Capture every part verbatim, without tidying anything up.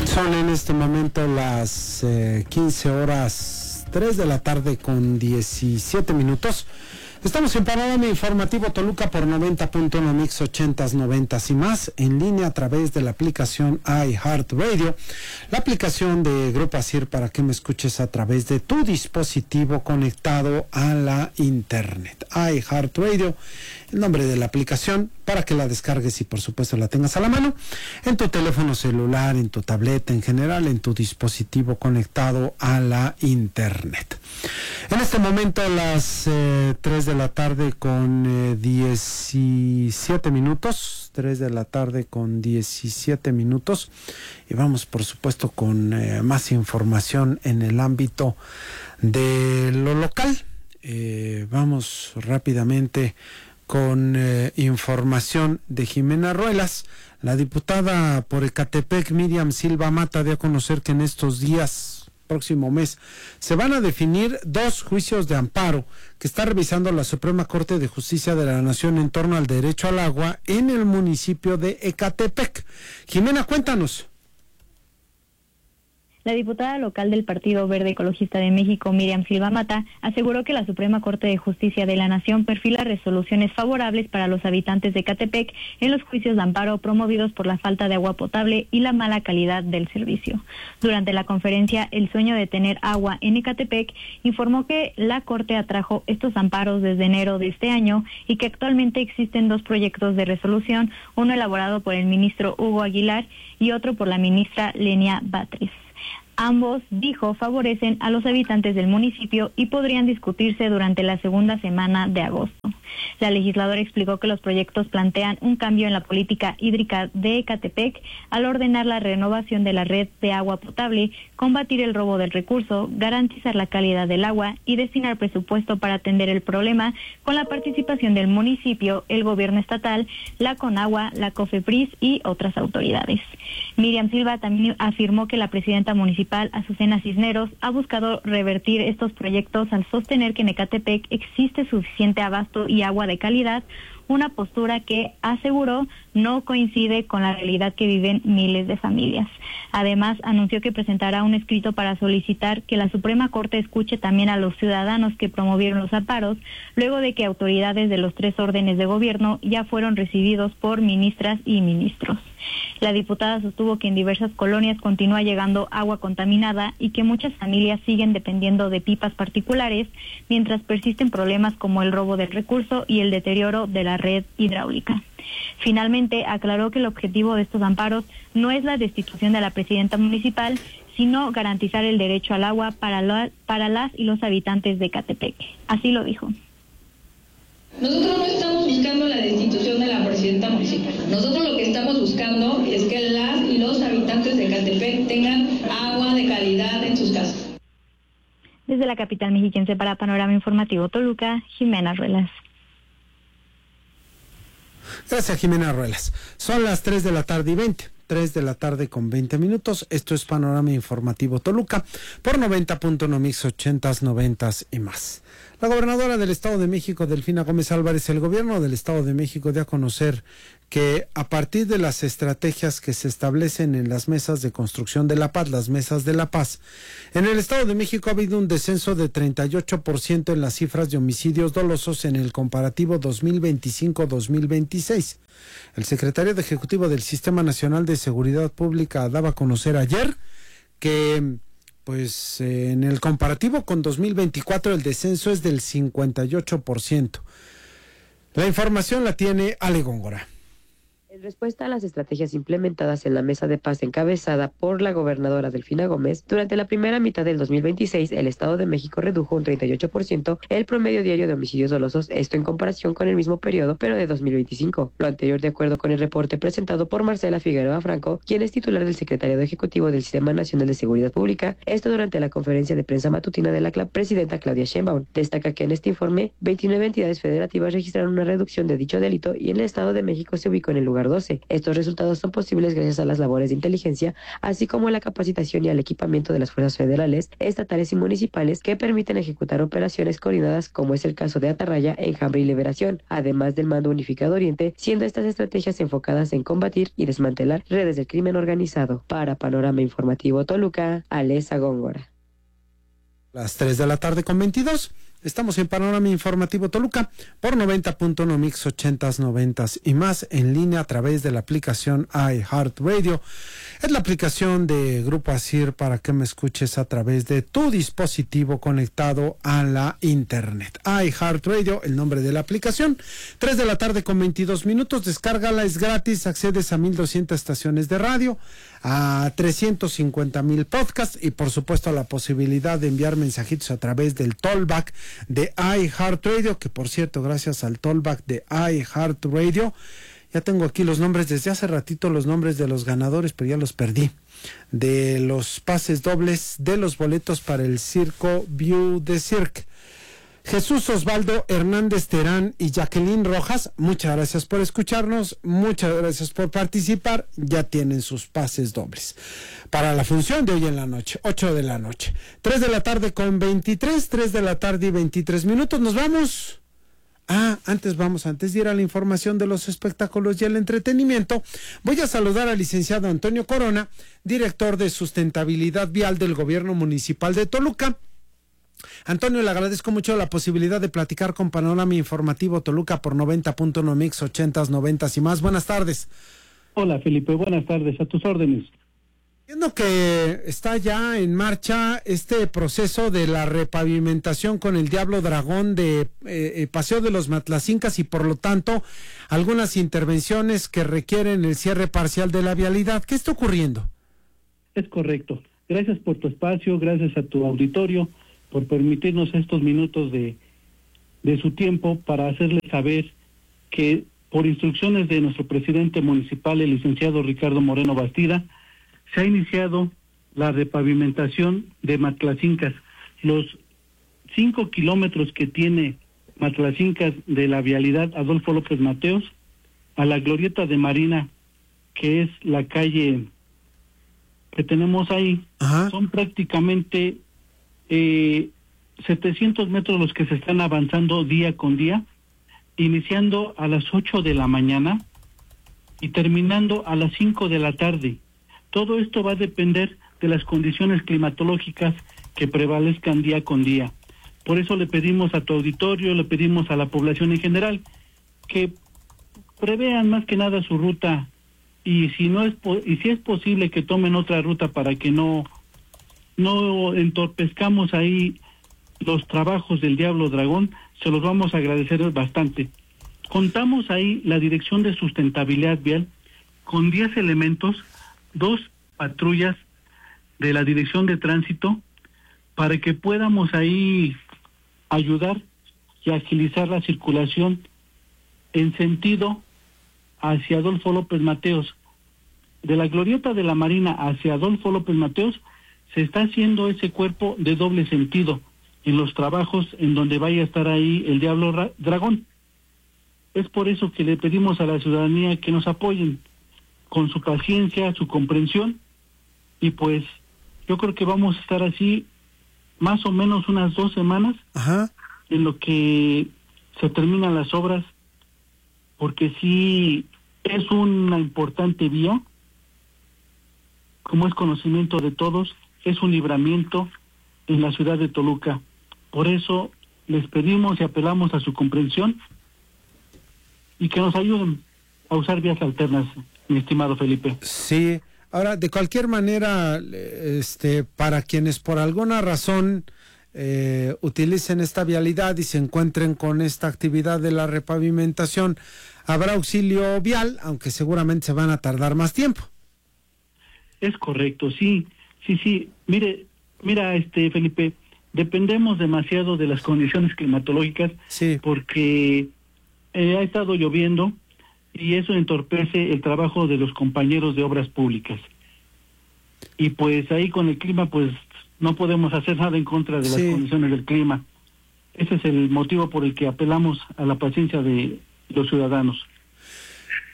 Son en este momento las eh, quince horas tres de la tarde con diecisiete minutos. Estamos en Panorama Informativo Toluca por noventa punto uno Mix ochentas, noventas y más, en línea a través de la aplicación iHeartRadio, la aplicación de Grupo Asir para que me escuches a través de tu dispositivo conectado a la internet. iHeartRadio, el nombre de la aplicación, para que la descargues y por supuesto la tengas a la mano, en tu teléfono celular, en tu tableta, en general, en tu dispositivo conectado a la internet. En este momento las eh, tres de la tarde con eh, diecisiete minutos, tres de la tarde con diecisiete minutos, y vamos por supuesto con eh, más información en el ámbito de lo local. Eh, vamos rápidamente con eh, información de Jimena Ruelas. La diputada por Ecatepec, Miriam Silva Mata, dio a conocer que en estos días, próximo mes, se van a definir dos juicios de amparo que está revisando la Suprema Corte de Justicia de la Nación en torno al derecho al agua en el municipio de Ecatepec. Jimena, cuéntanos. La diputada local del Partido Verde Ecologista de México, Miriam Silva Mata, aseguró que la Suprema Corte de Justicia de la Nación perfila resoluciones favorables para los habitantes de Ecatepec en los juicios de amparo promovidos por la falta de agua potable y la mala calidad del servicio. Durante la conferencia El sueño de tener agua en Ecatepec, informó que la Corte atrajo estos amparos desde enero de este año y que actualmente existen dos proyectos de resolución, uno elaborado por el ministro Hugo Aguilar y otro por la ministra Lenia Batres. Ambos, dijo, favorecen a los habitantes del municipio y podrían discutirse durante la segunda semana de agosto. La legisladora explicó que los proyectos plantean un cambio en la política hídrica de Ecatepec al ordenar la renovación de la red de agua potable, combatir el robo del recurso, garantizar la calidad del agua y destinar presupuesto para atender el problema con la participación del municipio, el gobierno estatal, la Conagua, la COFEPRIS y otras autoridades. Miriam Silva también afirmó que la presidenta municipal, Azucena Cisneros, ha buscado revertir estos proyectos al sostener que en Ecatepec existe suficiente abasto y agua de calidad, una postura que, aseguró, no coincide con la realidad que viven miles de familias. Además, anunció que presentará un escrito para solicitar que la Suprema Corte escuche también a los ciudadanos que promovieron los amparos, luego de que autoridades de los tres órdenes de gobierno ya fueron recibidos por ministras y ministros. La diputada sostuvo que en diversas colonias continúa llegando agua contaminada y que muchas familias siguen dependiendo de pipas particulares, mientras persisten problemas como el robo del recurso y el deterioro de la red hidráulica. Finalmente, aclaró que el objetivo de estos amparos no es la destitución de la presidenta municipal, sino garantizar el derecho al agua para, la, para las y los habitantes de Ecatepec. Así lo dijo. Nosotros no estamos buscando la destitución de la presidenta municipal. Nosotros lo que estamos buscando es que las y los habitantes de Ecatepec tengan agua de calidad en sus casas. Desde la capital mexiquense para Panorama Informativo Toluca, Jimena Ruelas. Gracias, Jimena Ruelas. Son las tres de la tarde y veinte. tres de la tarde con veinte minutos. Esto es Panorama Informativo Toluca por noventa punto uno Mix ochentas, noventas y más. La gobernadora del Estado de México, Delfina Gómez Álvarez, el gobierno del Estado de México dio a conocer que a partir de las estrategias que se establecen en las mesas de construcción de la paz, las mesas de la paz, en el Estado de México ha habido un descenso de treinta y ocho por ciento en las cifras de homicidios dolosos en el comparativo dos mil veinticinco dos mil veintiséis. El secretario de Ejecutivo del Sistema Nacional de Seguridad Pública daba a conocer ayer que pues eh, en el comparativo con dos mil veinticuatro el descenso es del cincuenta y ocho por ciento. La información la tiene Ale Góngora. En respuesta a las estrategias implementadas en la mesa de paz encabezada por la gobernadora Delfina Gómez, durante la primera mitad del dos mil veintiséis, el Estado de México redujo un treinta y ocho por ciento el promedio diario de homicidios dolosos, esto en comparación con el mismo periodo, pero de dos mil veinticinco. Lo anterior de acuerdo con el reporte presentado por Marcela Figueroa Franco, quien es titular del Secretariado Ejecutivo del Sistema Nacional de Seguridad Pública, esto durante la conferencia de prensa matutina de la presidenta Claudia Sheinbaum. Destaca que en este informe, veintinueve entidades federativas registraron una reducción de dicho delito y el Estado de México se ubicó en el lugar lugar doce. Estos resultados son posibles gracias a las labores de inteligencia, así como a la capacitación y al equipamiento de las fuerzas federales, estatales y municipales que permiten ejecutar operaciones coordinadas, como es el caso de Atarraya, Enjambre y Liberación, además del Mando Unificado Oriente, siendo estas estrategias enfocadas en combatir y desmantelar redes del crimen organizado. Para Panorama Informativo Toluca, Alesa Góngora. Las tres de la tarde con veintidós. Estamos en Panorama Informativo Toluca por noventa punto uno Mix ochentas, noventas y más en línea a través de la aplicación iHeartRadio. Es la aplicación de Grupo Asir para que me escuches a través de tu dispositivo conectado a la internet. iHeartRadio, el nombre de la aplicación. tres de la tarde con veintidós minutos. Descárgala, es gratis. Accedes a mil doscientas estaciones de radio, a trescientos cincuenta mil podcasts y por supuesto a la posibilidad de enviar mensajitos a través del Tollback de iHeartRadio, que por cierto, gracias al Tollback de iHeartRadio, ya tengo aquí los nombres, desde hace ratito los nombres de los ganadores, pero ya los perdí, de los pases dobles de los boletos para el Circo View de Cirque. Jesús Osvaldo Hernández Terán y Jacqueline Rojas, muchas gracias por escucharnos, muchas gracias por participar, ya tienen sus pases dobles para la función de hoy en la noche, ocho de la noche, tres de la tarde con veintitrés, tres de la tarde y veintitrés minutos, nos vamos. Ah, antes vamos, antes de ir a la información de los espectáculos y el entretenimiento, voy a saludar al licenciado Antonio Corona, director de Sustentabilidad Vial del Gobierno Municipal de Toluca. Antonio, le agradezco mucho la posibilidad de platicar con Panorama Informativo Toluca por noventa punto uno Mix ochentas, noventas y más. Buenas tardes. Hola Felipe, buenas tardes, a tus órdenes. Entiendo que está ya en marcha este proceso de la repavimentación con el Diablo Dragón de eh, Paseo de los Matlacincas y por lo tanto algunas intervenciones que requieren el cierre parcial de la vialidad. ¿Qué está ocurriendo? Es correcto. Gracias por tu espacio, gracias a tu auditorio por permitirnos estos minutos de, de su tiempo para hacerles saber que por instrucciones de nuestro presidente municipal, el licenciado Ricardo Moreno Bastida, se ha iniciado la repavimentación de Matlacincas. Los cinco kilómetros que tiene Matlacincas de la vialidad Adolfo López Mateos a la glorieta de Marina, que es la calle que tenemos ahí, Ajá. son prácticamente eh, setecientos metros los que se están avanzando día con día, iniciando a las ocho de la mañana y terminando a las cinco de la tarde. Todo esto va a depender de las condiciones climatológicas que prevalezcan día con día. Por eso le pedimos a tu auditorio, le pedimos a la población en general que prevean más que nada su ruta y si no es y si es posible que tomen otra ruta para que no no entorpezcamos ahí los trabajos del Diablo Dragón, se los vamos a agradecer bastante. Contamos ahí la Dirección de Sustentabilidad Vial con diez elementos, dos patrullas de la Dirección de Tránsito para que podamos ahí ayudar y agilizar la circulación en sentido hacia Adolfo López Mateos. De la glorieta de la Marina hacia Adolfo López Mateos se está haciendo ese cuerpo de doble sentido en los trabajos en donde vaya a estar ahí el Diablo Dragón. Es por eso que le pedimos a la ciudadanía que nos apoyen con su paciencia, su comprensión, y pues yo creo que vamos a estar así más o menos unas dos semanas Ajá. en lo que se terminan las obras, porque sí es una importante vía, como es conocimiento de todos, es un libramiento en la ciudad de Toluca. Por eso les pedimos y apelamos a su comprensión y que nos ayuden a usar vías alternas, mi estimado Felipe. Sí, ahora de cualquier manera, este, para quienes por alguna razón eh, utilicen esta vialidad y se encuentren con esta actividad de la repavimentación, habrá auxilio vial, aunque seguramente se van a tardar más tiempo. Es correcto, sí, sí, sí. Mire, mira, este Felipe, dependemos demasiado de las condiciones climatológicas, sí. porque eh, ha estado lloviendo y eso entorpece el trabajo de los compañeros de obras públicas. Y pues ahí con el clima, pues no podemos hacer nada en contra de sí. las condiciones del clima. Ese es el motivo por el que apelamos a la paciencia de los ciudadanos.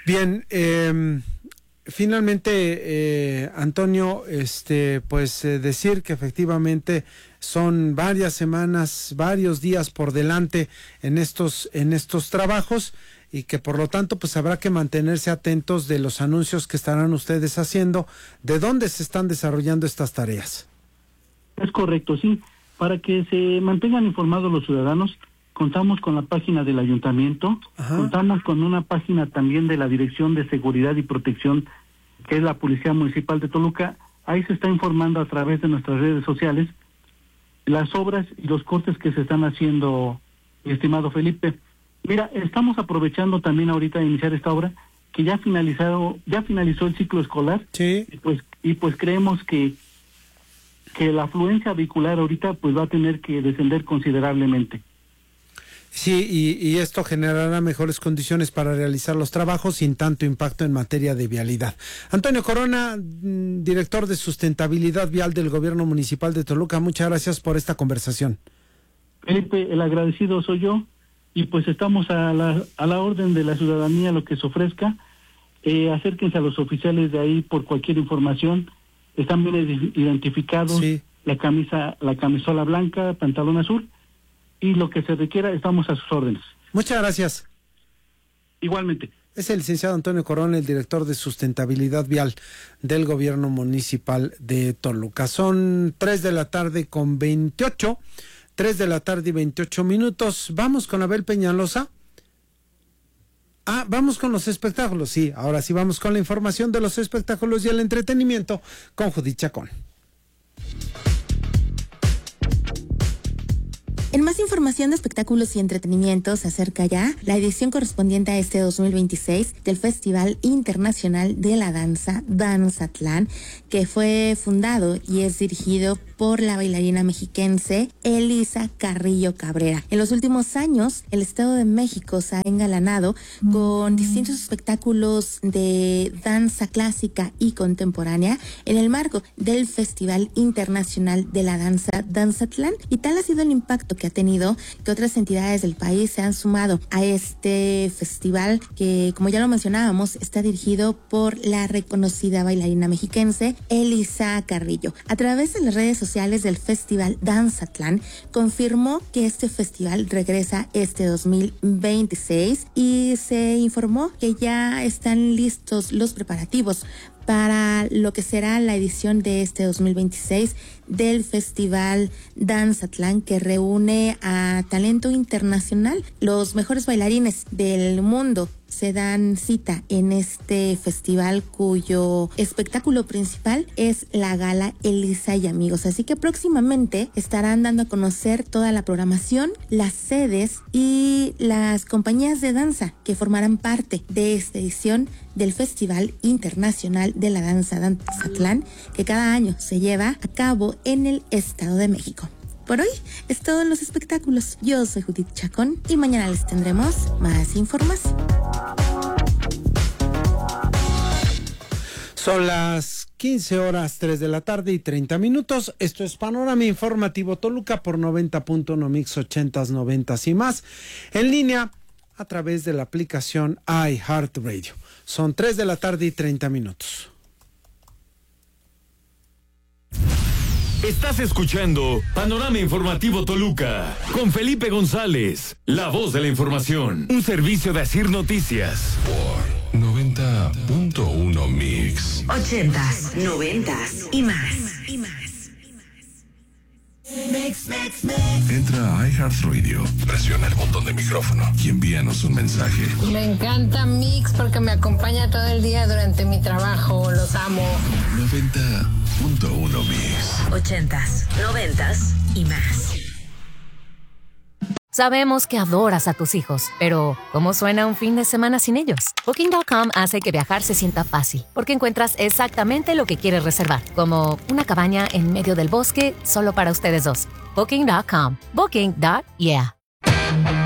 Bien, eh, finalmente, eh, Antonio, este, pues eh, decir que efectivamente son varias semanas, varios días por delante en estos, en estos trabajos, y que por lo tanto pues habrá que mantenerse atentos de los anuncios que estarán ustedes haciendo, de dónde se están desarrollando estas tareas. Es correcto, sí. Para que se mantengan informados los ciudadanos, contamos con la página del ayuntamiento, Ajá. contamos con una página también de la Dirección de Seguridad y Protección, que es la Policía Municipal de Toluca. Ahí se está informando a través de nuestras redes sociales las obras y los cortes que se están haciendo, mi estimado Felipe. Mira, estamos aprovechando también ahorita de iniciar esta obra, que ya finalizado, ya finalizó el ciclo escolar, sí. y pues, y pues creemos que que la afluencia vehicular ahorita pues va a tener que descender considerablemente. Sí, y, y esto generará mejores condiciones para realizar los trabajos sin tanto impacto en materia de vialidad. Antonio Corona, director de Sustentabilidad Vial del Gobierno Municipal de Toluca, muchas gracias por esta conversación. Felipe, el agradecido soy yo, y pues estamos a la, a la orden de la ciudadanía, lo que se ofrezca. Eh, acérquense a los oficiales de ahí por cualquier información. Están bien identificados, sí. la camisa, la camisola blanca, pantalón azul, y lo que se requiera, estamos a sus órdenes. Muchas gracias. Igualmente. Es el licenciado Antonio Corona, el director de Sustentabilidad Vial del Gobierno Municipal de Toluca. Son tres de la tarde con veintiocho, tres de la tarde y veintiocho minutos. Vamos con Abel Peñalosa. Ah, vamos con los espectáculos, sí, ahora sí vamos con la información de los espectáculos y el entretenimiento con Judith Chacón. En más información de espectáculos y entretenimiento, se acerca ya la edición correspondiente a este dos mil veintiséis del Festival Internacional de la Danza, Danzatlán, que fue fundado y es dirigido por la bailarina mexiquense Elisa Carrillo Cabrera. En los últimos años, el Estado de México se ha engalanado con distintos espectáculos de danza clásica y contemporánea en el marco del Festival Internacional de la Danza, Danzatlán, y tal ha sido el impacto que ha tenido que otras entidades del país se han sumado a este festival que, como ya lo mencionábamos, está dirigido por la reconocida bailarina mexiquense Elisa Carrillo. A través de las redes sociales del Festival Danzatlán, confirmó que este festival regresa este dos mil veintiséis y se informó que ya están listos los preparativos para lo que será la edición de este dos mil veintiséis del Festival Danzatlán, que reúne a talento internacional. Los mejores bailarines del mundo se dan cita en este festival, cuyo espectáculo principal es la gala Elisa y Amigos. Así que próximamente estarán dando a conocer toda la programación, las sedes y las compañías de danza que formarán parte de esta edición del Festival Internacional de la Danza Danzatlán, que cada año se lleva a cabo en el Estado de México. Por hoy es todo en los espectáculos. Yo soy Judith Chacón y mañana les tendremos más información. Son las quince horas, tres de la tarde y treinta minutos. Esto es Panorama Informativo Toluca por noventa punto uno Mix ochentas, noventas y más. En línea a través de la aplicación iHeartRadio. Son tres de la tarde y treinta minutos. Estás escuchando Panorama Informativo Toluca con Felipe González, la voz de la información. Un servicio de Asir Noticias. Por noventa punto uno Mix. Ochentas, noventas y más. Y más. Mix, mix, mix. Entra a iHeartRadio, presiona el botón de micrófono y envíanos un mensaje. Me encanta Mix porque me acompaña todo el día durante mi trabajo. Los amo. noventa punto uno Mix. Ochentas, noventas y más. Sabemos que adoras a tus hijos, pero ¿cómo suena un fin de semana sin ellos? Booking punto com hace que viajar se sienta fácil, porque encuentras exactamente lo que quieres reservar, como una cabaña en medio del bosque solo para ustedes dos. Booking punto com. Booking. Yeah.